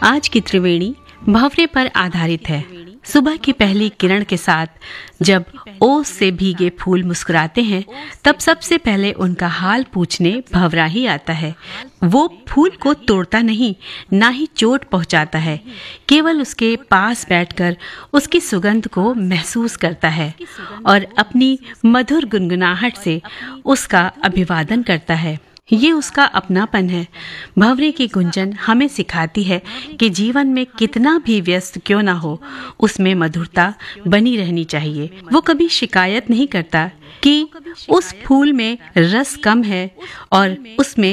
आज की त्रिवेणी भंवरे पर आधारित है। सुबह की पहली किरण के साथ जब ओस से भीगे फूल मुस्कुराते हैं, तब सबसे पहले उनका हाल पूछने भंवरा ही आता है। वो फूल को तोड़ता नहीं, ना ही चोट पहुंचाता है, केवल उसके पास बैठकर उसकी सुगंध को महसूस करता है और अपनी मधुर गुनगुनाहट से उसका अभिवादन करता है। ये उसका अपनापन है। भंवरे की गुंजन हमें सिखाती है कि जीवन में कितना भी व्यस्त क्यों ना हो, उसमें मधुरता बनी रहनी चाहिए। वो कभी शिकायत नहीं करता कि उस फूल में रस कम है और उसमें